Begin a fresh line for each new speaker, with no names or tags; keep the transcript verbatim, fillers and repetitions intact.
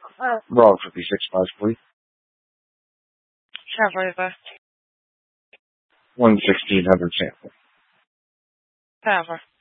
Wrong fifty-six miles, please.
Travel over.
One sixteen hundred sample.
Travel.